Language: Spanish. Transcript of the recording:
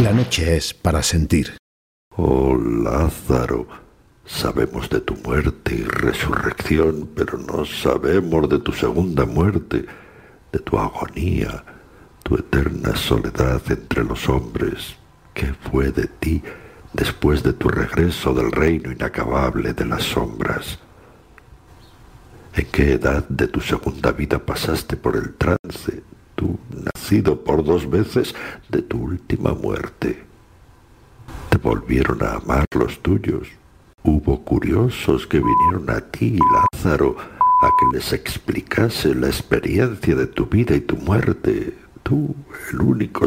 La noche es para sentir. Oh, Lázaro, sabemos de tu muerte y resurrección, pero no sabemos de tu segunda muerte, de tu agonía, tu eterna soledad entre los hombres. ¿Qué fue de ti después de tu regreso del reino inacabable de las sombras? ¿En qué edad de tu segunda vida pasaste por el trance, tú, nacido por 2 veces, de tu última muerte? ¿Te volvieron a amar los tuyos? Hubo curiosos que vinieron a ti, Lázaro, a que les explicase la experiencia de tu vida y tu muerte. Tú, el único